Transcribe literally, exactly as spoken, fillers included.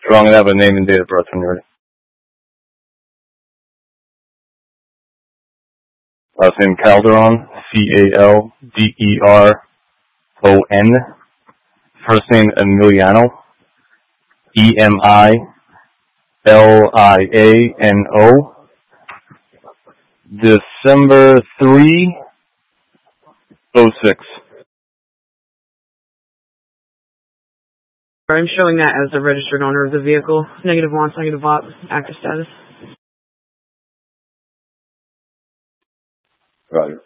Wrong, I have a name and date of birth when you're ready. Last name Calderon, C A L D E R O N. First name Emiliano, E M I L I A N O. December third, oh six. I'm showing that as the registered owner of the vehicle. Negative wants, negative op, active status. Roger.